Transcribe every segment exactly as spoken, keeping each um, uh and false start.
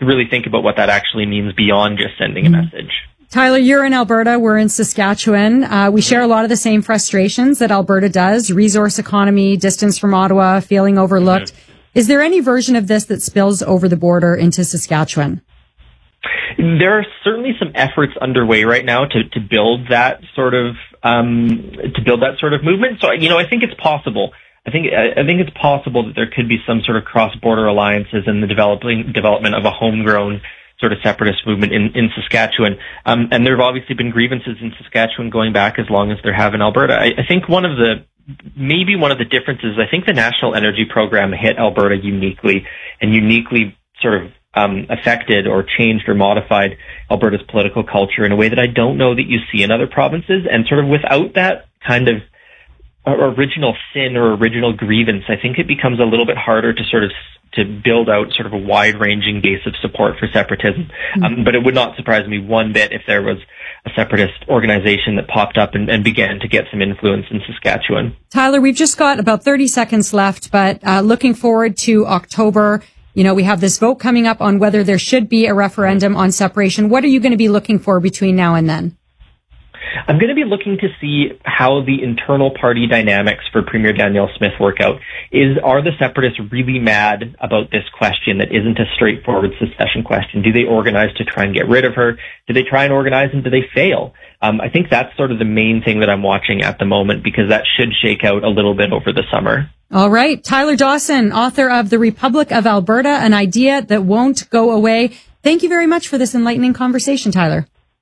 really think about what that actually means beyond just sending a message. Tyler, you're in Alberta. We're in Saskatchewan. Uh, we share a lot of the same frustrations that Alberta does. Resource economy, distance from Ottawa, feeling overlooked. Mm-hmm. Is there any version of this that spills over the border into Saskatchewan? There are certainly some efforts underway right now to, to build that sort of um, to build that sort of movement. So, you know, I think it's possible. I think I think it's possible that there could be some sort of cross-border alliances in the developing development of a homegrown sort of separatist movement in, in Saskatchewan. Um, and there have obviously been grievances in Saskatchewan going back as long as there have in Alberta. I, I think one of the, maybe one of the differences, I think the National Energy Program hit Alberta uniquely and uniquely sort of um, affected or changed or modified Alberta's political culture in a way that I don't know that you see in other provinces. And sort of without that kind of original sin or original grievance, I think it becomes a little bit harder to sort of to build out sort of a wide-ranging base of support for separatism. Mm-hmm. Um, but it would not surprise me one bit if there was a separatist organization that popped up and, and began to get some influence in Saskatchewan. Tyler, we've just got about thirty seconds left, but uh, looking forward to October. You know, we have this vote coming up on whether there should be a referendum on separation. What are you going to be looking for between now and then? I'm going to be looking to see how the internal party dynamics for Premier Danielle Smith work out. Is, are the separatists really mad about this question that isn't a straightforward secession question? Do they organize to try and get rid of her? Do they try and organize and do they fail? Um, I think that's sort of the main thing that I'm watching at the moment, because that should shake out a little bit over the summer. All right. Tyler Dawson, author of The Republic of Alberta, an idea that won't go away. Thank you very much for this enlightening conversation, Tyler.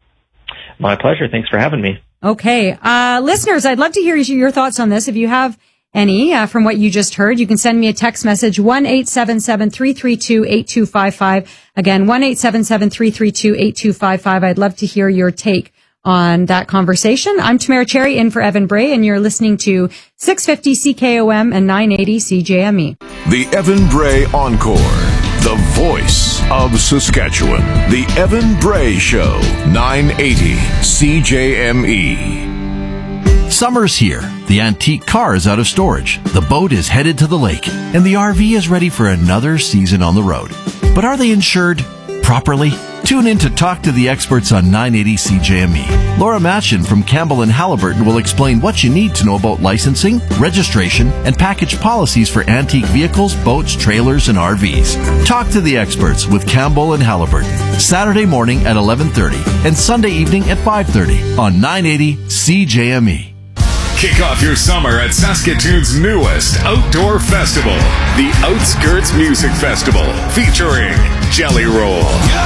My pleasure. Thanks for having me. Okay. Uh, listeners, I'd love to hear your thoughts on this. If you have any uh, from what you just heard, you can send me a text message, one eight seven seven, three three two, eight two five five. Again, one eight seven seven, three three two, eight two five five. I'd love to hear your take on that conversation. I'm Tamara Cherry in for Evan Bray, and you're listening to six fifty C K O M and nine eighty C J M E. The Evan Bray Encore, the voice of Saskatchewan. The Evan Bray Show, nine eighty C J M E. Summer's here. The antique car is out of storage. The boat is headed to the lake. And the R V is ready for another season on the road. But are they insured properly? Tune in to Talk to the Experts on nine eighty C J M E. Laura Matchin from Campbell and Halliburton will explain what you need to know about licensing, registration, and package policies for antique vehicles, boats, trailers, and R Vs. Talk to the Experts with Campbell and Halliburton. Saturday morning at eleven thirty and Sunday evening at five thirty on nine eighty C J M E. Kick off your summer at Saskatoon's newest outdoor festival, the Outskirts Music Festival, featuring Jelly Roll.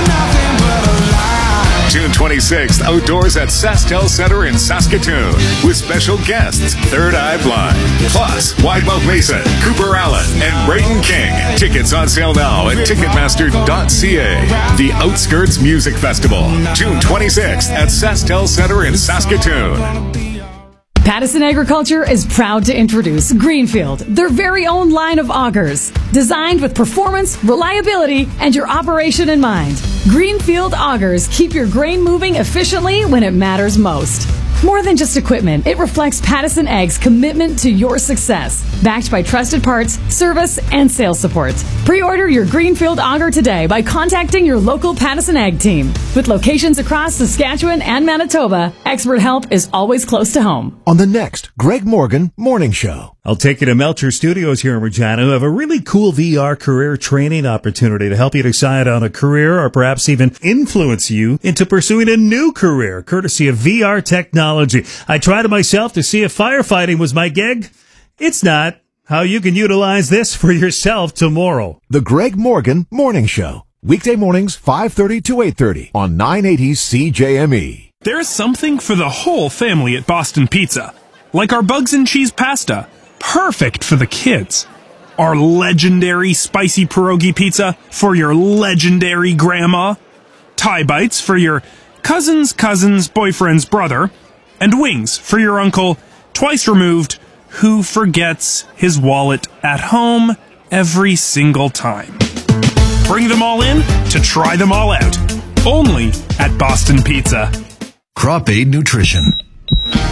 June twenty-sixth, outdoors at SaskTel Center in Saskatoon, with special guests Third Eye Blind, plus Widemouth Mason, Cooper Allen, and Brayden King. Tickets on sale now at ticketmaster dot c a. The Outskirts Music Festival, June twenty-sixth at SaskTel Center in Saskatoon. Pattison Agriculture is proud to introduce Greenfield, their very own line of augers, designed with performance, reliability, and your operation in mind. Greenfield augers keep your grain moving efficiently when it matters most. More than just equipment, it reflects Pattison Ag's commitment to your success, backed by trusted parts, service, and sales support. Pre-order your Greenfield auger today by contacting your local Pattison Ag team. With locations across Saskatchewan and Manitoba, expert help is always close to home. On the next Greg Morgan Morning Show. I'll take you to Melcher Studios here in Regina, who have a really cool V R career training opportunity to help you decide on a career or perhaps even influence you into pursuing a new career, courtesy of V R technology. I tried it myself to see if firefighting was my gig. It's not. How you can utilize this for yourself tomorrow. The Greg Morgan Morning Show. Weekday mornings, five thirty to eight thirty on nine eighty C J M E. There's something for the whole family at Boston Pizza. Like our bugs and cheese pasta. Perfect for the kids. Our legendary spicy pierogi pizza for your legendary grandma. Thai bites for your cousin's cousin's boyfriend's brother. And wings for your uncle, twice removed, who forgets his wallet at home every single time. Bring them all in to try them all out. Only at Boston Pizza. Crop Aid Nutrition.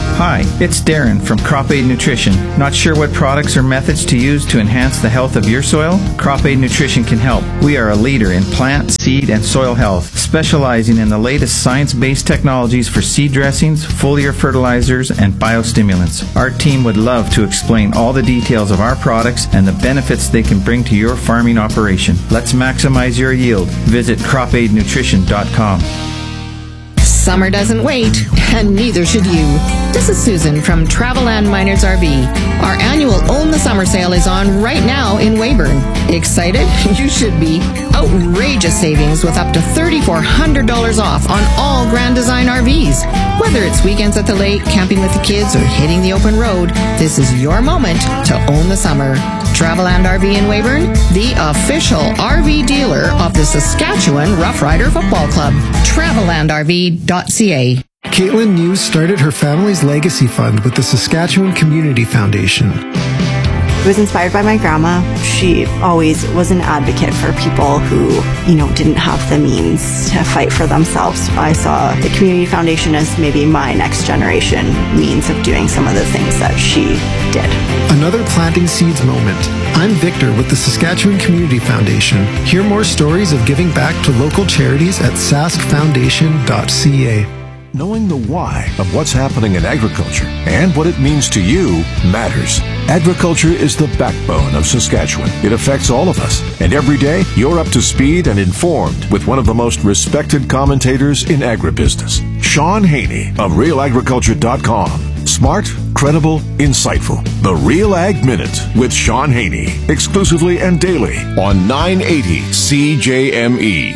Hi, it's Darren from Crop Aid Nutrition. Not sure what products or methods to use to enhance the health of your soil? Crop Aid Nutrition can help. We are a leader in plant, seed, and soil health, specializing in the latest science-based technologies for seed dressings, foliar fertilizers, and biostimulants. Our team would love to explain all the details of our products and the benefits they can bring to your farming operation. Let's maximize your yield. Visit crop aid nutrition dot com. Summer doesn't wait, and neither should you. This is Susan from Traveland Miners R V. Our annual Own the Summer sale is on right now in Weyburn. Excited? You should be. Outrageous savings with up to three thousand four hundred dollars off on all Grand Design R Vs. Whether it's weekends at the lake, camping with the kids, or hitting the open road, this is your moment to own the summer. Traveland R V in Weyburn, the official R V dealer of the Saskatchewan Rough Rider Football Club. Traveland R V dot C A. Caitlin News started her family's legacy fund with the Saskatchewan Community Foundation. It was inspired by my grandma. She always was an advocate for people who, you know, didn't have the means to fight for themselves. I saw the Community Foundation as maybe my next generation means of doing some of the things that she did. Another planting seeds moment. I'm Victor with the Saskatchewan Community Foundation. Hear more stories of giving back to local charities at sask foundation dot c a. Knowing the why of what's happening in agriculture and what it means to you matters. Agriculture is the backbone of Saskatchewan. It affects all of us. And every day, you're up to speed and informed with one of the most respected commentators in agribusiness, Sean Haney of real agriculture dot com. Smart, credible, insightful. The Real Ag Minute with Sean Haney. Exclusively and daily on nine eighty C J M E.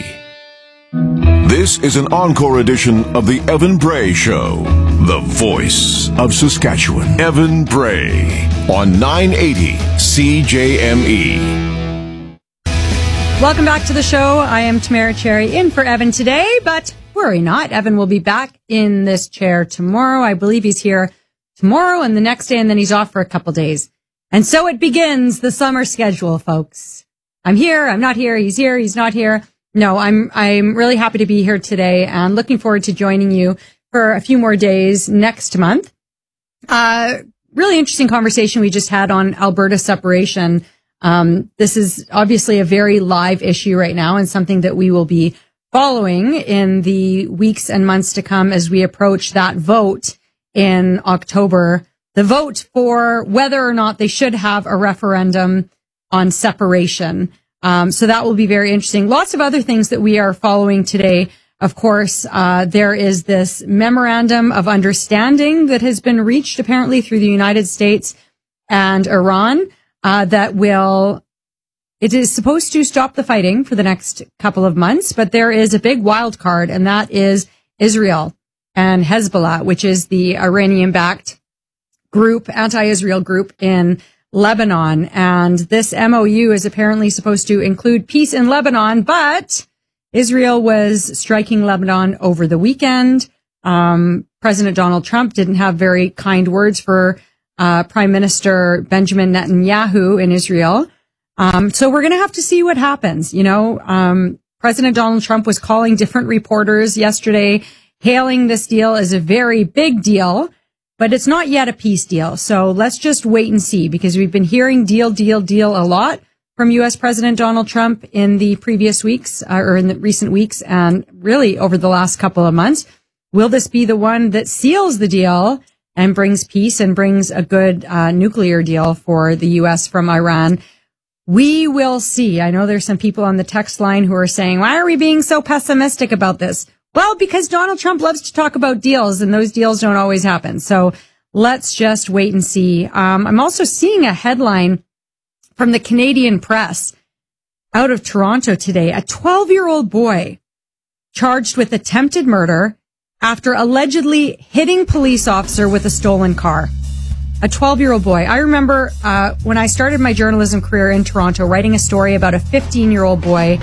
This is an encore edition of the Evan Bray Show, the voice of Saskatchewan. Evan Bray on nine eighty C J M E. Welcome back to the show. I am Tamara Cherry in for Evan today, but worry not. Evan will be back in this chair tomorrow. I believe he's here tomorrow and the next day, and then he's off for a couple days. And so it begins the summer schedule, folks. I'm here. I'm not here. He's here. He's not here. No, I'm, I'm really happy to be here today and looking forward to joining you for a few more days next month. Uh, really interesting conversation we just had on Alberta separation. Um, this is obviously a very live issue right now and something that we will be following in the weeks and months to come as we approach that vote in October, the vote for whether or not they should have a referendum on separation. Um, so that will be very interesting. Lots of other things that we are following today. Of course, uh, there is this memorandum of understanding that has been reached apparently through the United States and Iran, uh, that will, it is supposed to stop the fighting for the next couple of months, but there is a big wild card, and that is Israel and Hezbollah, which is the Iranian-backed group, anti-Israel group in Lebanon. And this M O U is apparently supposed to include peace in Lebanon, but Israel was striking Lebanon over the weekend. Um, President Donald Trump didn't have very kind words for uh, Prime Minister Benjamin Netanyahu in Israel. Um, so we're going to have to see what happens. You know, um, President Donald Trump was calling different reporters yesterday, hailing this deal as a very big deal. But it's not yet a peace deal. So let's just wait and see, because we've been hearing deal, deal, deal a lot from U S President Donald Trump in the previous weeks, uh, or in the recent weeks, and really over the last couple of months. Will this be the one that seals the deal and brings peace and brings a good uh, nuclear deal for the U S from Iran? We will see. I know there's some people on the text line who are saying, why are we being so pessimistic about this? Well, because Donald Trump loves to talk about deals, and those deals don't always happen. So let's just wait and see. Um, I'm also seeing a headline from the Canadian Press out of Toronto today. A twelve-year-old boy charged with attempted murder after allegedly hitting police officer with a stolen car. A twelve-year-old boy. I remember uh, when I started my journalism career in Toronto, writing a story about a fifteen-year-old boy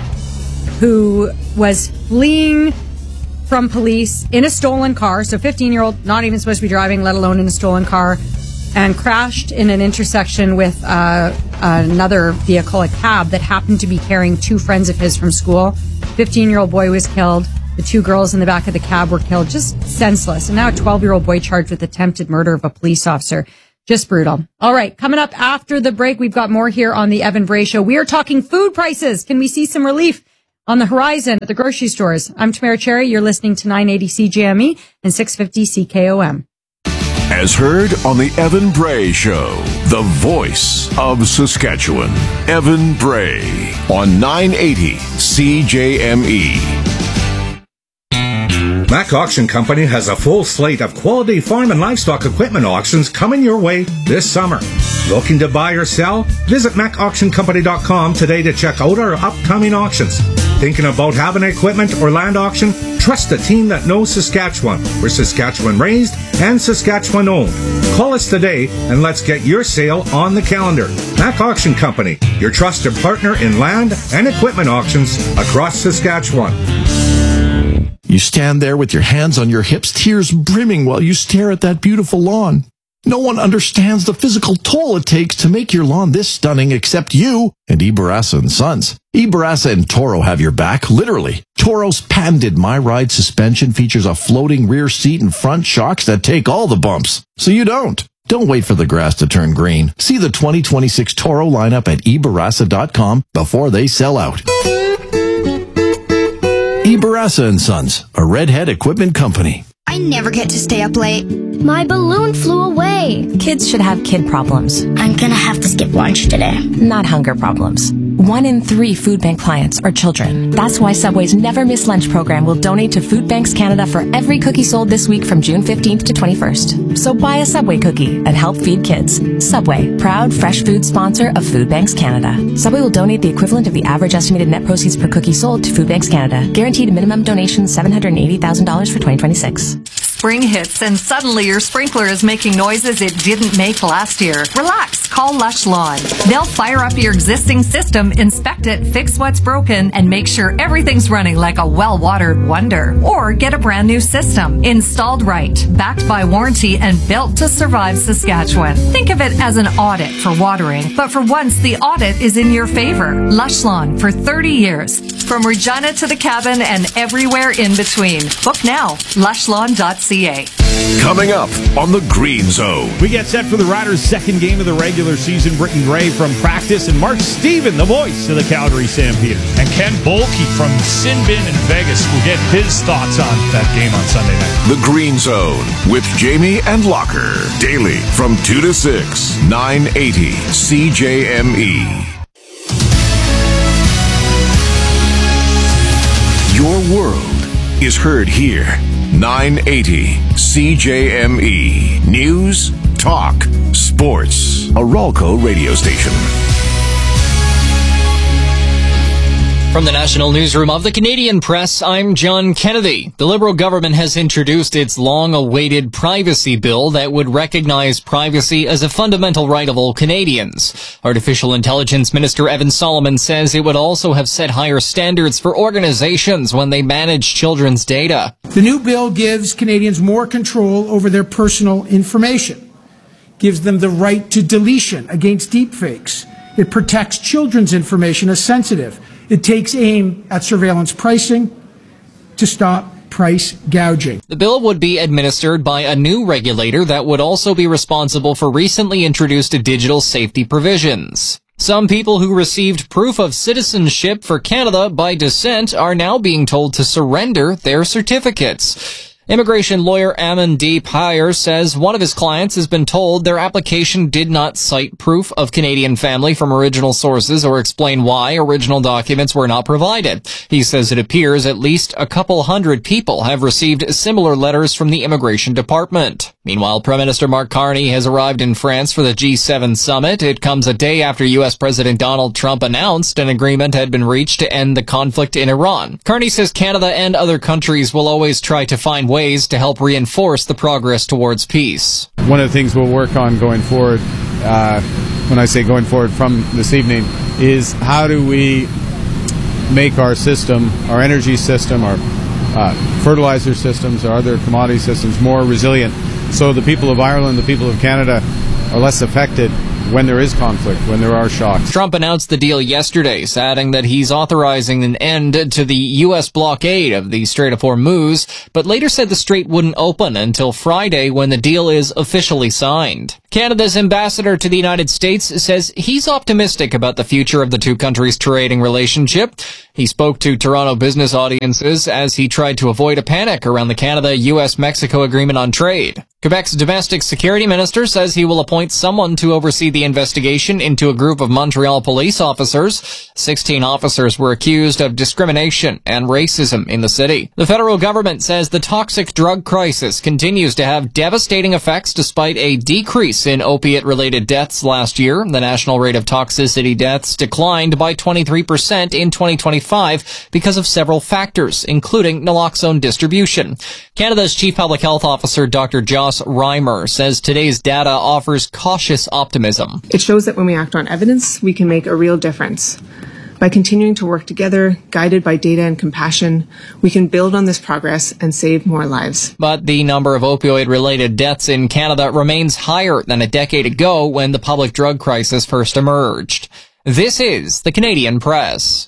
who was fleeing from police in a stolen car. So fifteen-year-old, not even supposed to be driving, let alone in a stolen car, and crashed in an intersection with uh, another vehicle, a cab that happened to be carrying two friends of his from school. fifteen-year-old boy was killed. The two girls in the back of the cab were killed. Just senseless. And now a twelve-year-old boy charged with attempted murder of a police officer. Just brutal. All right. Coming up after the break, we've got more here on the Evan Bray Show. We are talking food prices. Can we see some relief on the horizon at the grocery stores? I'm Tamara Cherry. You're listening to nine eighty C J M E and six fifty C K O M. As heard on the Evan Bray Show, the voice of Saskatchewan. Evan Bray on nine eighty C J M E. Mac Auction Company has a full slate of quality farm and livestock equipment auctions coming your way this summer. Looking to buy or sell? Visit mac auction company dot com today to check out our upcoming auctions. Thinking about having an equipment or land auction? Trust a team that knows Saskatchewan. We're Saskatchewan raised and Saskatchewan owned. Call us today and let's get your sale on the calendar. Mac Auction Company, your trusted partner in land and equipment auctions across Saskatchewan. You stand there with your hands on your hips, tears brimming while you stare at that beautiful lawn. No one understands the physical toll it takes to make your lawn this stunning except you and Ibarasa and Sons. Ibarasa and Toro have your back, literally. Toro's patented My Ride suspension features a floating rear seat and front shocks that take all the bumps, so you don't. Don't wait for the grass to turn green. See the twenty twenty-six Toro lineup at ibarasa dot com before they sell out. Ibarasa and Sons, a Redhead equipment company. I never get to stay up late. My balloon flew away. Kids should have kid problems. I'm gonna have to skip lunch today. Not hunger problems. One in three food bank clients are children. That's why Subway's Never Miss Lunch program will donate to Food Banks Canada for every cookie sold this week from June fifteenth to twenty-first. So buy a Subway cookie and help feed kids. Subway, proud fresh food sponsor of Food Banks Canada. Subway will donate the equivalent of the average estimated net proceeds per cookie sold to Food Banks Canada. Guaranteed minimum donation seven hundred eighty thousand dollars for twenty twenty-six. Spring hits and suddenly your sprinkler is making noises it didn't make last year. Relax, call Lush Lawn. They'll fire up your existing system, inspect it, fix what's broken, and make sure everything's running like a well-watered wonder. Or get a brand new system, installed right, backed by warranty, and built to survive Saskatchewan. Think of it as an audit for watering, but for once the audit is in your favor. Lush Lawn for thirty years. From Regina to the cabin and everywhere in between. Book now, lush lawn dot c a. Coming up on the Green Zone. We get set for the Riders' second game of the regular season. Britton Gray from practice and Mark Steven, the voice of the Calgary Stampeders. And Ken Bolke from Sinbin in Vegas will get his thoughts on that game on Sunday night. The Green Zone with Jamie and Locker. Daily from two to six, nine eighty C J M E. Your world is heard here. nine eighty C J M E. News, talk, sports. A Ralco radio station. From the National Newsroom of the Canadian Press, I'm John Kennedy. The Liberal government has introduced its long-awaited privacy bill that would recognize privacy as a fundamental right of all Canadians. Artificial Intelligence Minister Evan Solomon says it would also have set higher standards for organizations when they manage children's data. The new bill gives Canadians more control over their personal information, gives them the right to deletion against deepfakes. It protects children's information as sensitive. It takes aim at surveillance pricing to stop price gouging. The bill would be administered by a new regulator that would also be responsible for recently introduced digital safety provisions. Some people who received proof of citizenship for Canada by descent are now being told to surrender their certificates. Immigration lawyer Amandeep Hire says one of his clients has been told their application did not cite proof of Canadian family from original sources or explain why original documents were not provided. He says it appears at least a couple hundred people have received similar letters from the Immigration Department. Meanwhile, Prime Minister Mark Carney has arrived in France for the G seven summit. It comes a day after U S President Donald Trump announced an agreement had been reached to end the conflict in Iran. Carney says Canada and other countries will always try to find ways ways to help reinforce the progress towards peace. One of the things we'll work on going forward, uh, when I say going forward from this evening, is how do we make our system, our energy system, our uh, fertilizer systems, our other commodity systems more resilient so the people of Ireland, the people of Canada are less affected when there is conflict, when there are shocks. Trump announced the deal yesterday, adding that he's authorizing an end to the U S blockade of the Strait of Hormuz, but later said the strait wouldn't open until Friday when the deal is officially signed. Canada's ambassador to the United States says he's optimistic about the future of the two countries' trading relationship. He spoke to Toronto business audiences as he tried to avoid a panic around the Canada-U S Mexico agreement on trade. Quebec's domestic security minister says he will appoint someone to oversee the investigation into a group of Montreal police officers. Sixteen officers were accused of discrimination and racism in the city. The federal government says the toxic drug crisis continues to have devastating effects despite a decrease in opiate-related deaths last year. The national rate of toxicity deaths declined by twenty-three percent in twenty twenty-five because of several factors, including naloxone distribution. Canada's Chief Public Health Officer, Doctor Joss Reimer, says today's data offers cautious optimism. It shows that when we act on evidence, we can make a real difference. By continuing to work together, guided by data and compassion, we can build on this progress and save more lives. But the number of opioid-related deaths in Canada remains higher than a decade ago when the public drug crisis first emerged. This is the Canadian Press.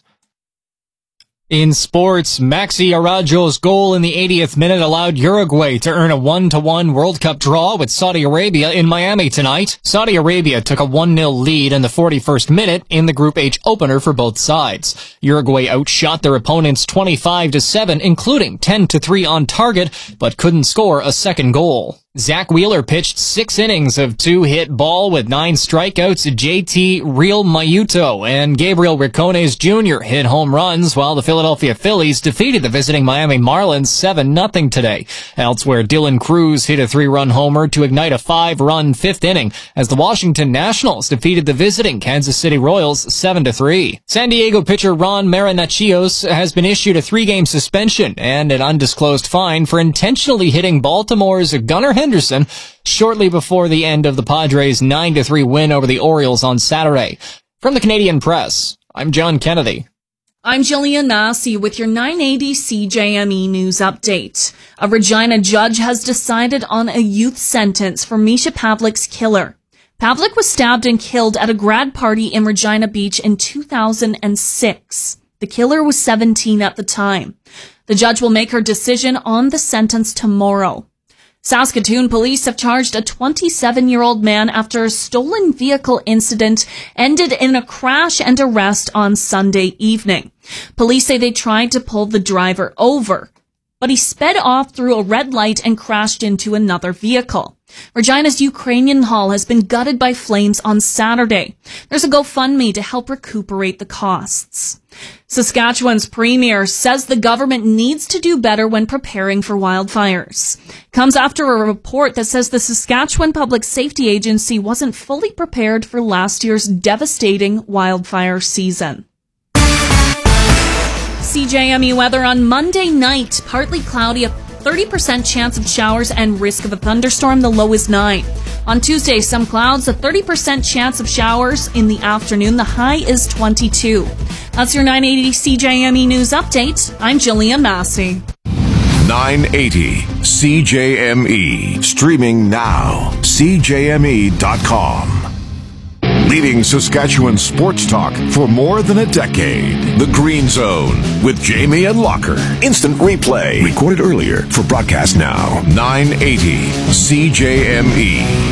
In sports, Maxi Araujo's goal in the eightieth minute allowed Uruguay to earn a one to one World Cup draw with Saudi Arabia in Miami tonight. Saudi Arabia took a one nil lead in the forty-first minute in the Group H opener for both sides. Uruguay outshot their opponents twenty-five to seven, including ten to three on target, but couldn't score a second goal. Zach Wheeler pitched six innings of two-hit ball with nine strikeouts. J T Real Mayuto and Gabriel Ricones Junior hit home runs, while the Philadelphia Phillies defeated the visiting Miami Marlins seven nothing today. Elsewhere, Dylan Cruz hit a three-run homer to ignite a five-run fifth inning as the Washington Nationals defeated the visiting Kansas City Royals seven to three. San Diego pitcher Ron Marinaccios has been issued a three-game suspension and an undisclosed fine for intentionally hitting Baltimore's Gunnar Henderson shortly before the end of the Padres' nine to three win over the Orioles on Saturday. From the Canadian Press, I'm John Kennedy. I'm Jillian Massey with your nine eighty C J M E News Update. A Regina judge has decided on a youth sentence for Misha Pavlik's killer. Pavlik was stabbed and killed at a grad party in Regina Beach in two thousand six. The killer was seventeen at the time. The judge will make her decision on the sentence tomorrow. Saskatoon police have charged a twenty-seven-year-old man after a stolen vehicle incident ended in a crash and arrest on Sunday evening. Police say they tried to pull the driver over, but he sped off through a red light and crashed into another vehicle. Regina's Ukrainian Hall has been gutted by flames on Saturday. There's a GoFundMe to help recuperate the costs. Saskatchewan's premier says the government needs to do better when preparing for wildfires. Comes after a report that says the Saskatchewan Public Safety Agency wasn't fully prepared for last year's devastating wildfire season. C J M E weather on Monday night, partly cloudy, a thirty percent chance of showers and risk of a thunderstorm, the low is nine. On Tuesday, some clouds, a thirty percent chance of showers in the afternoon, the high is twenty-two. That's your nine eighty C J M E News Update. I'm Jillian Massey. nine eighty C J M E. Streaming now. C J M E dot com. Leading Saskatchewan sports talk for more than a decade. The Green Zone with Jamie and Locker. Instant replay. Recorded earlier for broadcast now. nine eighty C J M E.